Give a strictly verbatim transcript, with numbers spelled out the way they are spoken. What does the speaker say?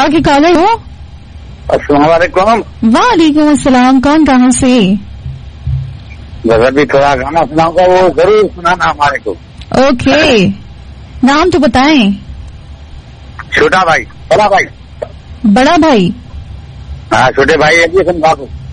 Okay collar हो। अस्सलाम वालेकुम। वालेकुम अस्सलाम। कौन कहाँ से? जरा भी थोड़ा गाना सुनाऊंगा, वो जरूर सुनाना हमारे को। ओके, नाम तो बताएं। छोटा भाई, बड़ा भाई। बड़ा भाई। हाँ छोटे भाई है जी, बाबू।